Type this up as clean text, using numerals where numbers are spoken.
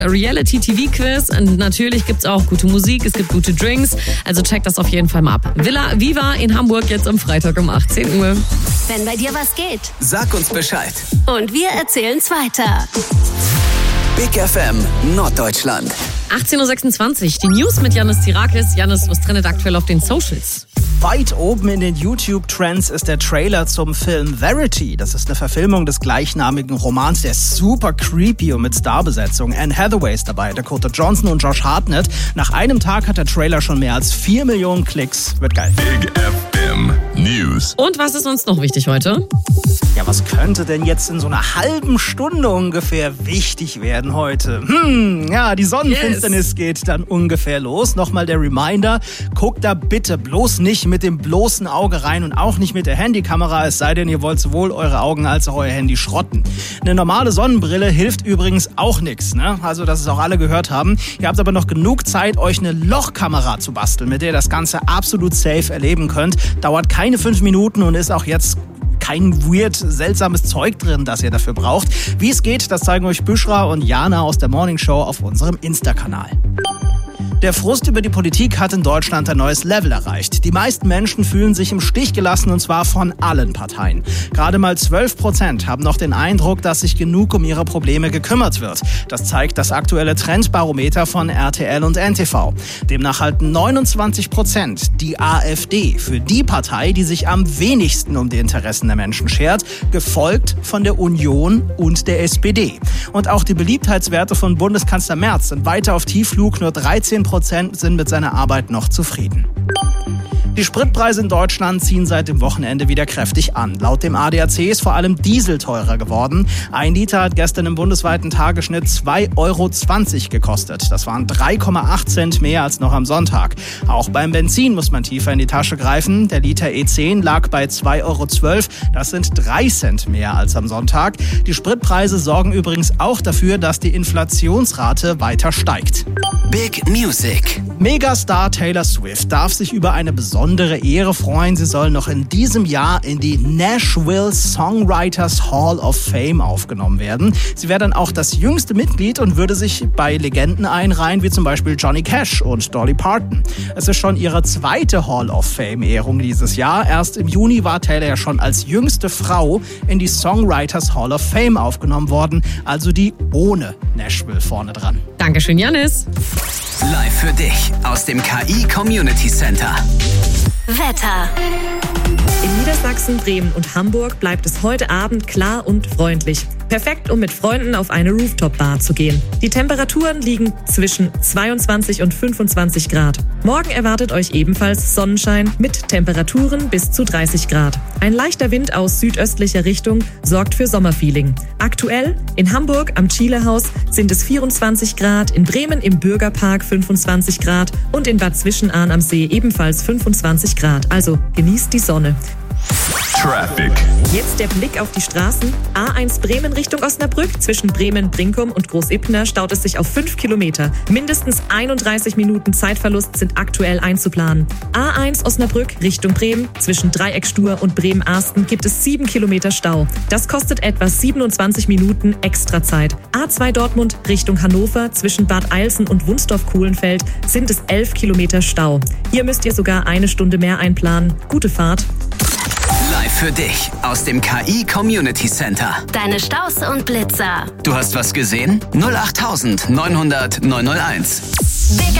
Reality-TV-Quiz und natürlich gibt's auch gute Musik, es gibt gute Drinks, also checkt das auf jeden Fall mal ab. Villa Viva in Hamburg jetzt am Freitag um 18 Uhr. Wenn bei dir was geht, sag uns Bescheid. Und wir erzählen's weiter. Big FM Norddeutschland. 18.26 Uhr, die News mit Yannis Tirakis. Yannis, was trendet aktuell auf den Socials? Weit oben in den YouTube-Trends ist der Trailer zum Film Verity. Das ist eine Verfilmung des gleichnamigen Romans. Der ist super creepy und mit Starbesetzung. Anne Hathaway ist dabei, Dakota Johnson und Josh Hartnett. Nach einem Tag hat der Trailer schon mehr als 4 Millionen Klicks. Wird geil. Big FM News. Und was ist uns noch wichtig heute? Ja, was könnte denn jetzt in so einer halben Stunde ungefähr wichtig werden heute? Ja, die Sonnenfinsternis geht dann ungefähr los. Nochmal der Reminder, guckt da bitte bloß nicht mit dem bloßen Auge rein und auch nicht mit der Handykamera, es sei denn, ihr wollt sowohl eure Augen als auch euer Handy schrotten. Eine normale Sonnenbrille hilft übrigens auch nichts, ne? Also, dass es auch alle gehört haben. Ihr habt aber noch genug Zeit, euch eine Lochkamera zu basteln, mit der ihr das Ganze absolut safe erleben könnt. Dauert keine 5 Minuten und ist auch jetzt kein weird, seltsames Zeug drin, das ihr dafür braucht. Wie es geht, das zeigen euch Büschra und Jana aus der Morning Show auf unserem Insta-Kanal. Der Frust über die Politik hat in Deutschland ein neues Level erreicht. Die meisten Menschen fühlen sich im Stich gelassen und zwar von allen Parteien. Gerade mal 12% haben noch den Eindruck, dass sich genug um ihre Probleme gekümmert wird. Das zeigt das aktuelle Trendbarometer von RTL und NTV. Demnach halten 29% die AfD für die Partei, die sich am wenigsten um die Interessen der Menschen schert, gefolgt von der Union und der SPD. Und auch die Beliebtheitswerte von Bundeskanzler Merz sind weiter auf Tiefflug, nur 13% sind mit seiner Arbeit noch zufrieden. Die Spritpreise in Deutschland ziehen seit dem Wochenende wieder kräftig an. Laut dem ADAC ist vor allem Diesel teurer geworden. 1 Liter hat gestern im bundesweiten Tagesschnitt 2,20 € gekostet. Das waren 3,8 Cent mehr als noch am Sonntag. Auch beim Benzin muss man tiefer in die Tasche greifen. Der Liter E10 lag bei 2,12 €. Das sind 3 Cent mehr als am Sonntag. Die Spritpreise sorgen übrigens auch dafür, dass die Inflationsrate weiter steigt. Big Music. Megastar Taylor Swift darf sich über eine besondere Ehre freuen. Sie soll noch in diesem Jahr in die Nashville Songwriters Hall of Fame aufgenommen werden. Sie wäre dann auch das jüngste Mitglied und würde sich bei Legenden einreihen, wie zum Beispiel Johnny Cash und Dolly Parton. Es ist schon ihre zweite Hall of Fame-Ehrung dieses Jahr. Erst im Juni war Taylor ja schon als jüngste Frau in die Songwriters Hall of Fame aufgenommen worden, also die ohne Nashville vorne dran. Dankeschön, Yannis. Live für dich aus dem KI Community Center. Wetter. In Niedersachsen, Bremen und Hamburg bleibt es heute Abend klar und freundlich. Perfekt, um mit Freunden auf eine Rooftop-Bar zu gehen. Die Temperaturen liegen zwischen 22 und 25 Grad. Morgen erwartet euch ebenfalls Sonnenschein mit Temperaturen bis zu 30 Grad. Ein leichter Wind aus südöstlicher Richtung sorgt für Sommerfeeling. Aktuell in Hamburg am Chilehaus sind es 24 Grad, in Bremen im Bürgerpark 25 Grad und in Bad Zwischenahn am See ebenfalls 25 Grad. Also genießt die Sonne. Traffic. Jetzt der Blick auf die Straßen. A1 Bremen Richtung Osnabrück. Zwischen Bremen-Brinkum und Großibner staut es sich auf 5 Kilometer. Mindestens 31 Minuten Zeitverlust sind aktuell einzuplanen. A1 Osnabrück Richtung Bremen. Zwischen Dreieckstur und Bremen-Arsten gibt es 7 Kilometer Stau. Das kostet etwa 27 Minuten Extrazeit. A2 Dortmund Richtung Hannover. Zwischen Bad Eilsen und Wunstorf-Kohlenfeld sind es 11 Kilometer Stau. Hier müsst ihr sogar 1 Stunde mehr einplanen. Gute Fahrt. Live für dich aus dem KI Community Center. Deine Staus und Blitzer. Du hast was gesehen? 08900 901. Big